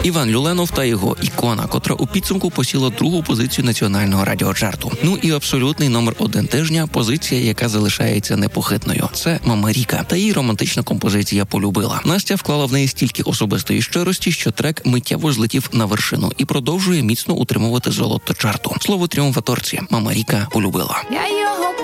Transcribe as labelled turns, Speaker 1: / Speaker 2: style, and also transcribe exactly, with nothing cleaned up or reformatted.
Speaker 1: Іван Люленов та його «Ікона», котра у підсумку посіла другу позицію національного радіочарту. Ну і абсолютний номер один тижня – позиція, яка залишається непохитною. Це «Мама Ріка» та її романтична композиція «Полюбила». Настя вклала в неї стільки особистої щирості, що трек миттєво злетів на вершину і продовжує міцно утримувати золото чарту. Слово тріумфаторці – «Мама Ріка» «Полюбила».
Speaker 2: Я